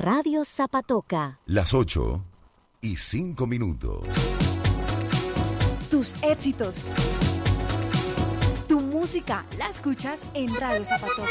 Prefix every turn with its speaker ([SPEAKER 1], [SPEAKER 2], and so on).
[SPEAKER 1] Radio Zapatoca.
[SPEAKER 2] Las 8:05.
[SPEAKER 3] Tus éxitos. Tu música la escuchas en Radio Zapatoca.